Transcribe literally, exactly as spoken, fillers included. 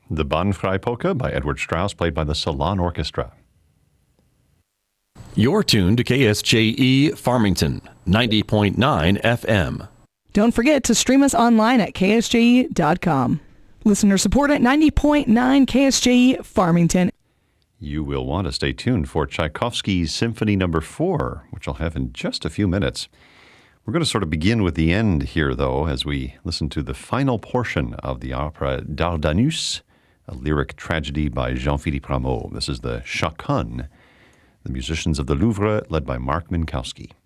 The Bahnfrei Polka by Edward Strauss, played by the Salon Orchestra. You're tuned to K S J E Farmington, ninety point nine F M. Don't forget to stream us online at K S J E dot com. Listener support at ninety point nine K S J E Farmington. You will want to stay tuned for Tchaikovsky's Symphony Number Four, which I'll have in just a few minutes. We're going to sort of begin with the end here, though, as we listen to the final portion of the opera Dardanus, a lyric tragedy by Jean-Philippe Rameau. This is the Chaconne, the musicians of the Louvre, led by Mark Minkowski.